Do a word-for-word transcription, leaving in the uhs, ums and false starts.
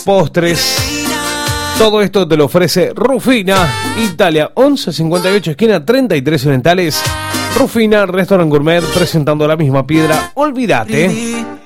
postres. Todo esto te lo ofrece Rufina Italia, once cincuenta y ocho, esquina treinta y tres Orientales. Rufina, restaurant gourmet, presentando la misma piedra. Olvídate.